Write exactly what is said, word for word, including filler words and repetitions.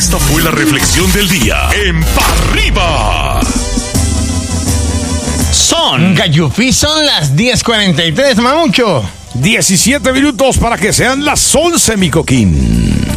Esta fue la reflexión del día en Pa' Arriba. Son Gayufi, son las diez cuarenta y tres, mamucho. diecisiete minutos para que sean las once, mi coquín.